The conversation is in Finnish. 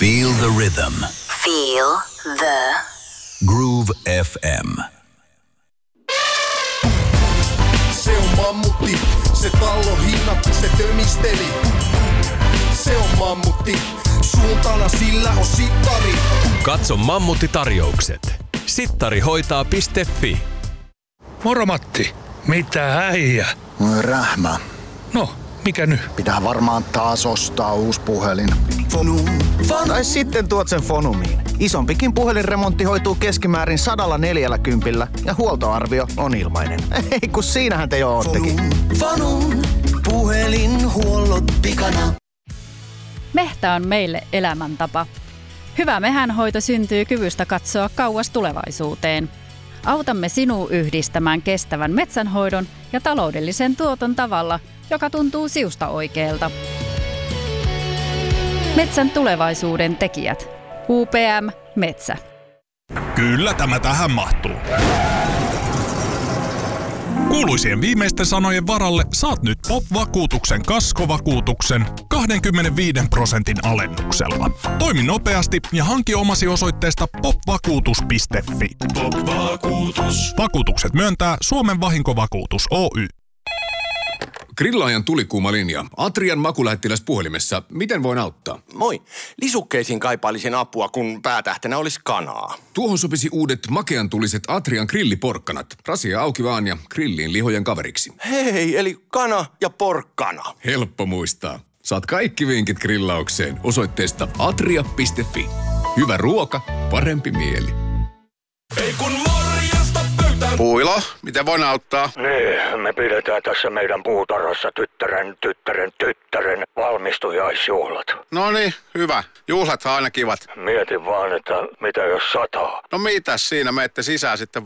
Feel the rhythm. Feel the Groove FM. Se on mammutti, se tallo hinnattu, se tömisteli. Se on mammutti, suuntana sillä on sittari. Katso Mammutti-tarjoukset. Sittarihoitaa.fi. Moro Matti, mitä äijä? Rähmä. No, mikä nyt? Pitää varmaan taas ostaa uusi puhelin. Tai sitten tuot sen Fonumiin. Isompikin puhelinremontti hoituu keskimäärin 140 ja huoltoarvio on ilmainen. Ei kun siinähän te jo oottekin. Fonum, puhelinhuollot pikana. Mehtä on meille elämäntapa. Hyvä mehänhoito syntyy kyvystä katsoa kauas tulevaisuuteen. Autamme sinua yhdistämään kestävän metsänhoidon ja taloudellisen tuoton tavalla, joka tuntuu siusta oikealta. Metsän tulevaisuuden tekijät. UPM Metsä. Kyllä tämä tähän mahtuu. Kuuluisien viimeisten sanojen varalle saat nyt POP-vakuutuksen kaskovakuutuksen 25% alennuksella. Toimi nopeasti ja hanki omasi osoitteesta popvakuutus.fi. Vakuutus. Vakuutukset myöntää Suomen vahinkovakuutus Oy. Grillaajan tulikuuma linja. Atrian makulähettiläs puhelimessa. Miten voin auttaa? Moi. Lisukkeisiin kaipailisin apua, kun päätähtenä olisi kanaa. Tuohon sopisi uudet makean tuliset Atrian grilliporkkanat. Rasia auki vaan ja grilliin lihojen kaveriksi. Hei, eli kana ja porkkana. Helppo muistaa. Saat kaikki vinkit grillaukseen osoitteesta atria.fi. Hyvä ruoka, parempi mieli. Ei kun morjesta pöytään. Puilo, miten voin auttaa? Niin, me pidetään tässä meidän puutarhassa tyttären valmistujaisjuhlat. No niin, hyvä. Juhlathan aina kivat. Mietin vaan, että mitä jos sataa. No mitäs siinä, menette sisään sitten